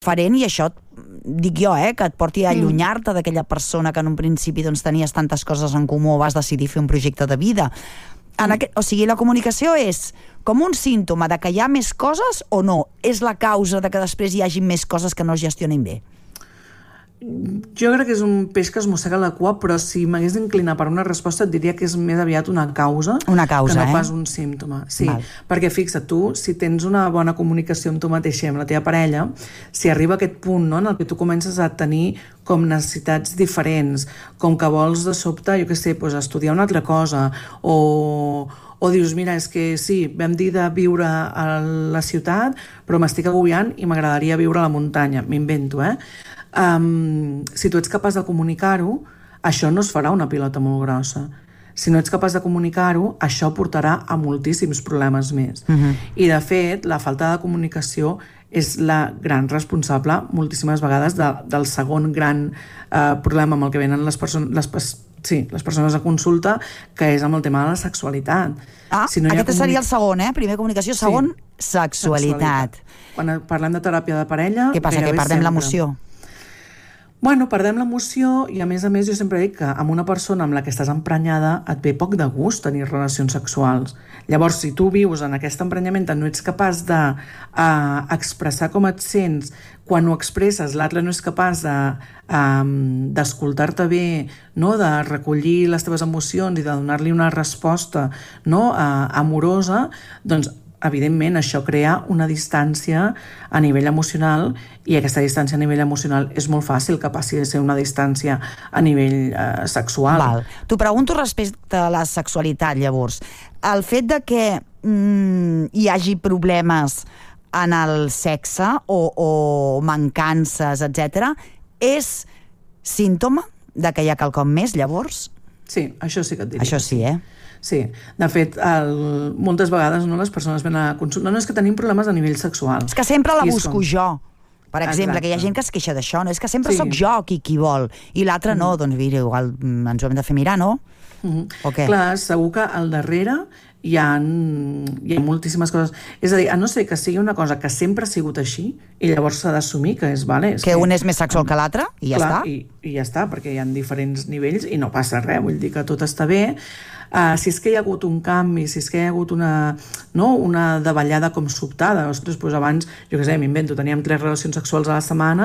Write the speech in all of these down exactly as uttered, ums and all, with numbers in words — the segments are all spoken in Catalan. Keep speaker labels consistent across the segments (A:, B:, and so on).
A: diferent i això dic jo, eh, que et porti a allunyar-te d'aquella persona que en un principi doncs, tenies tantes coses en comú o vas decidir fer un projecte de vida. En aquest, o sigui, la comunicació és com un símptoma de que hi ha més coses o no? És la causa de que després hi hagi més coses que no es gestionen bé?
B: Jo crec que és un peix que es mossega la cua, però si m'hagués d'inclinar per una resposta et diria que és més aviat una causa,
A: una causa
B: que no
A: eh?
B: pas un símptoma. Sí,
A: Val.
B: Perquè fixa't, tu, si tens una bona comunicació amb tu mateixa i amb la teva parella, si arriba a aquest punt, no, en el que tu comences a tenir com necessitats diferents, com que vols de sobte, jo què sé, pues, estudiar una altra cosa, o... o dius, mira, és que sí, vam dir de viure a la ciutat, però m'estic agobiant i m'agradaria viure a la muntanya, m'invento, eh? Um, si tu ets capaç de comunicar-ho, això no es farà una pilota molt grossa. Si no ets capaç de comunicar-ho, això portarà a moltíssims problemes més. Uh-huh. I, de fet, la falta de comunicació és la gran responsable, moltíssimes vegades, de, del segon gran uh, problema amb el que venen les persones... Les, sí, les persones a consulta, que és amb el tema de la sexualitat.
A: Ah, si no aquest comunic... seria el segon, eh? Primer comunicació, segon, sí, sexualitat.
B: sexualitat. Quan parlem de teràpia de parella...
A: Què passa, que perdem l'emoció?
B: Bueno, perdem l'emoció i, a més a més, jo sempre dic que amb una persona amb la que estàs emprenyada et ve poc de gust tenir relacions sexuals. Llavors, si tu vius en aquest emprenyament, no ets capaç de uh, expressar com et sents, quan ho expresses, l'altre no és capaç de, um, d'escoltar-te bé, no? De recollir les teves emocions i de donar-li una resposta, no? uh, amorosa, doncs evidentment això crea una distància a nivell emocional, i aquesta distància a nivell emocional és molt fàcil que passi a ser una distància a nivell eh, sexual.
A: Val. T'ho pregunto respecte a la sexualitat, llavors. El fet de que mm, hi hagi problemes en el sexe o, o mancances, etcètera, és símptoma de que hi ha quelcom més, llavors?
B: Sí, això sí que et diria.
A: Això sí, eh?
B: Sí, de fet, el, moltes vegades no, les persones venen a consulta. No, no és que tenim problemes a nivell sexual.
A: És que sempre la busco com... jo. Per exemple,
B: Exacte.
A: Que hi ha gent que es queixa d'això, no? És que sempre
B: sí.
A: sóc jo qui, qui vol, i l'altre mm. no, doncs mira, igual ens ho hem de fer mirar, no?
B: Mm-hmm.
A: O què?
B: Clar, segur que al darrere hi ha, hi ha moltíssimes coses. És a dir, a no ser que sigui una cosa que sempre ha sigut així, i llavors s'ha d'assumir que és... Vale, és
A: que, que un és més sexual que l'altre, i ja
B: clar,
A: està.
B: I, I ja està, perquè hi ha diferents nivells i no passa res, vull dir que tot està bé. Uh, si és que hi ha hagut un canvi, si és que hi ha hagut una, no, una davallada com sobtada, ostres, doncs abans, jo què sé, m'invento, teníem tres relacions sexuals a la setmana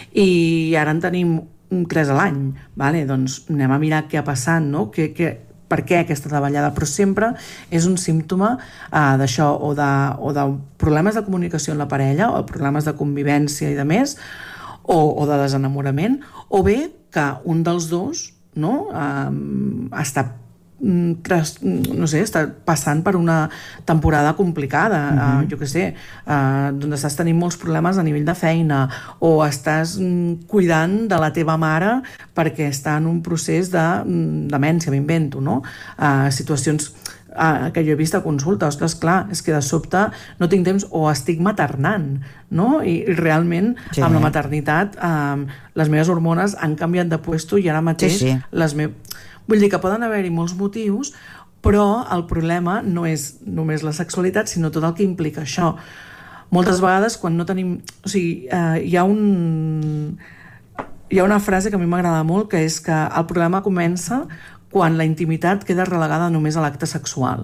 B: i ara en tenim tres a l'any, vale? Doncs anem a mirar què ha passat, no? Que, que, per què aquesta davallada, però sempre és un símptoma uh, d'això, o de, o de problemes de comunicació en la parella, o problemes de convivència i de més, o, o de desenamorament, o bé que un dels dos, no, uh, està no sé, està passant per una temporada complicada, uh-huh. uh, jo què sé, uh, on estàs tenint molts problemes a nivell de feina, o estàs mm, cuidant de la teva mare perquè està en un procés de mm, demència, m'invento, no? Uh, situacions uh, que jo he vist a consulta, ostres, clar, és que de sobte no tinc temps o estic maternant, no? I, i realment sí. Amb la maternitat uh, les meves hormones han canviat de puesto i ara mateix
A: sí, sí.
B: les meves... Vull dir que poden haver-hi molts motius, però el problema no és només la sexualitat, sinó tot el que implica això. Moltes vegades, quan no tenim... O sigui, eh, hi ha un... Hi ha una frase que a mi m'agrada molt, que és que el problema comença quan la intimitat queda relegada només a l'acte sexual.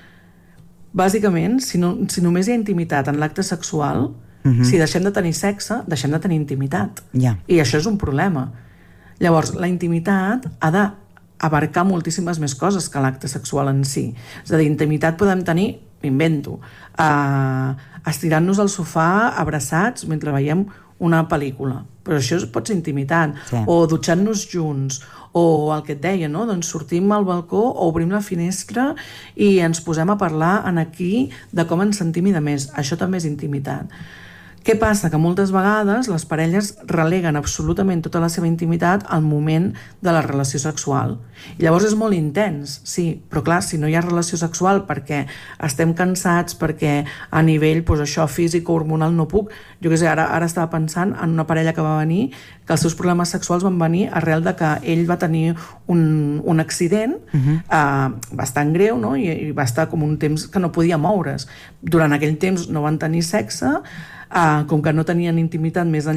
B: Bàsicament, si, no, si només hi ha intimitat en l'acte sexual, uh-huh. si deixem de tenir sexe, deixem de tenir intimitat.
A: Yeah.
B: I això és un problema. Llavors, la intimitat ha de abarcar moltíssimes més coses que l'acte sexual en si. És a dir, intimitat podem tenir, m'invento, uh, estirant-nos al sofà abraçats mentre veiem una pel·lícula. Però això pot ser intimitat. Sí. O dutxant-nos junts, o el que et deia, no? Doncs sortim al balcó o obrim la finestra i ens posem a parlar en aquí de com ens sentim i de més. Això també és intimitat. Què passa? Que moltes vegades les parelles releguen absolutament tota la seva intimitat al moment de la relació sexual. I llavors és molt intens, sí, però clar, si no hi ha relació sexual perquè estem cansats, perquè a nivell, doncs això, físic o hormonal no puc, jo què sé, ara, ara estava pensant en una parella que va venir, que els seus problemes sexuals van venir arrel de que ell va tenir un, un accident uh-huh. eh, bastant greu, no? I, i va estar com un temps que no podia moure's. Durant aquell temps no van tenir sexe, uh, com que no tenien intimitat més enllà